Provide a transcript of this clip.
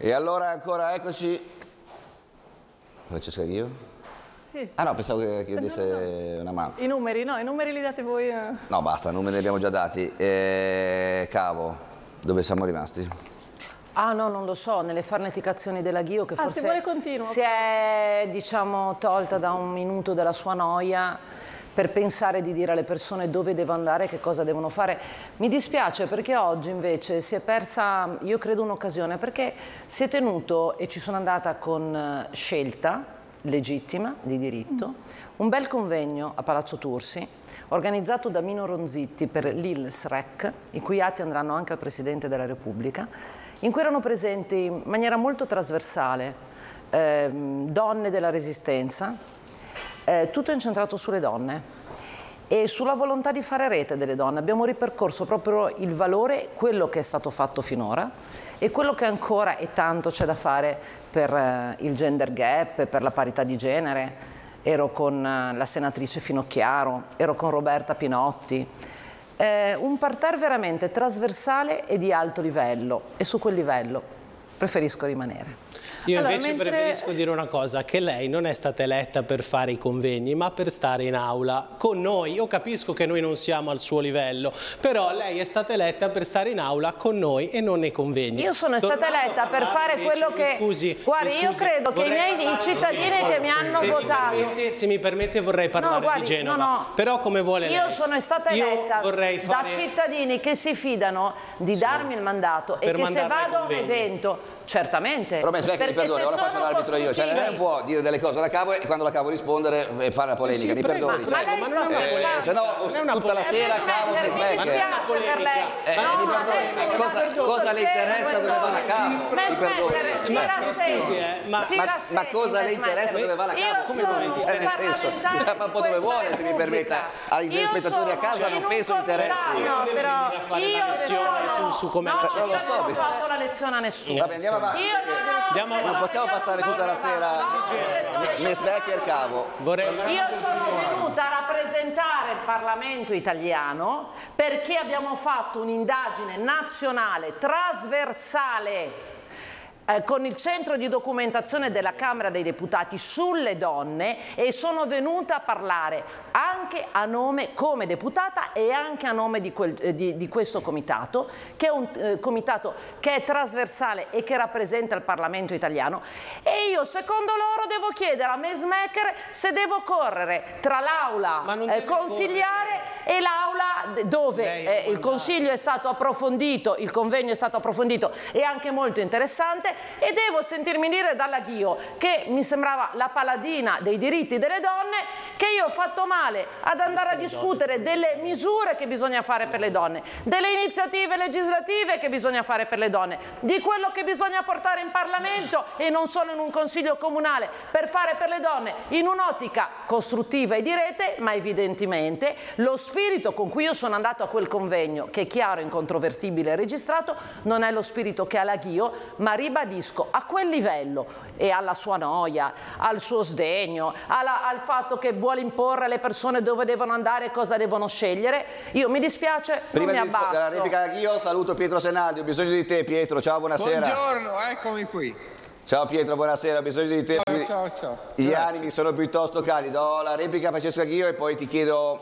E allora ancora eccoci. Francesca Ghio? Sì. Ah no, pensavo che chiedesse una mano. I numeri, no, i numeri li date voi. No, basta, i numeri li abbiamo già dati. Cavo, dove siamo rimasti? Ah no, non lo so, nelle farneticazioni della Ghio che forse se vuole continuo. si è, diciamo, tolta da un minuto della sua noia per pensare di dire alle persone dove devo andare e che cosa devono fare. Mi dispiace perché oggi invece si è persa, io credo, un'occasione, perché si è tenuto, e ci sono andata con scelta legittima, di diritto, un bel convegno a Palazzo Tursi, organizzato da Mino Ronzitti per l'ILSREC, i cui atti andranno anche al Presidente della Repubblica, in cui erano presenti in maniera molto trasversale donne della Resistenza, tutto incentrato sulle donne e sulla volontà di fare rete delle donne. Abbiamo ripercorso proprio il valore, quello che è stato fatto finora e quello che ancora e tanto c'è da fare per il gender gap, per la parità di genere. Ero con la senatrice Finocchiaro, ero con Roberta Pinotti. Un parterre veramente trasversale e di alto livello, e su quel livello preferisco rimanere. Io invece preferisco dire una cosa, che lei non è stata eletta per fare i convegni, ma per stare in aula con noi. Io capisco che noi non siamo al suo livello, però lei è stata eletta per stare in aula con noi e non nei convegni. Io sono stata eletta per fare quello che... Guardi, io credo che i cittadini che mi hanno votato... Se mi permette vorrei parlare di Genova, però come vuole lei. Io sono stata eletta da cittadini che si fidano di darmi il mandato e che se vado a un evento... Certamente. Però mi perdoni, ora faccio l'arbitro io, cioè lei non può dire delle cose alla Cavo e quando la Cavo rispondere fare la polemica, mi perdoni. Ma lei sta scherzando? Se no tutta la sera Cavo mi smette. Mi dispiace per lei. Cosa le interessa dove va la Cavo? Mi perdoni. Ma cosa le interessa dove va la Cavo? Come non c'è nel senso? Fa un po' dove vuole, se mi permetta. Agli spettatori a casa non penso interessi. No, però io non lo so. Non ho fatto la lezione a nessuno. Vabbè, andiamo avanti. Non possiamo passare tutta la sera Mesbecker Cavo. Io sono venuta a rappresentare il Parlamento italiano perché abbiamo fatto un'indagine nazionale trasversale con il centro di documentazione della Camera dei Deputati sulle donne, e sono venuta a parlare anche a nome, come deputata, e anche a nome di questo comitato, che è un comitato che è trasversale e che rappresenta il Parlamento italiano. E io, secondo loro, devo chiedere a Mesmaker se devo correre tra l'aula consigliare e l'aula dove il consiglio è stato approfondito, il convegno è stato approfondito e anche molto interessante, e devo sentirmi dire dalla Ghio, che mi sembrava la paladina dei diritti delle donne, che io ho fatto male ad andare a discutere delle misure che bisogna fare per le donne, delle iniziative legislative che bisogna fare per le donne, di quello che bisogna portare in Parlamento e non solo in un consiglio comunale per fare per le donne in un'ottica costruttiva e di rete. Ma evidentemente lo spirito con cui io sono andato a quel convegno, che è chiaro, incontrovertibile e registrato, non è lo spirito che ha la Ghio, ma ribadisco, a quel livello e alla sua noia, al suo sdegno, al fatto che vuole imporre alle persone dove devono andare e cosa devono scegliere, io mi dispiace, non mi abbasso. Prima di replica io saluto Pietro Senaldi, ho bisogno di te Pietro, ciao, buonasera. Buongiorno, eccomi qui. Ciao Pietro, buonasera, ho bisogno di te. Ciao. Gli animi sono piuttosto caldi, do la replica a Francesca Ghio e poi ti chiedo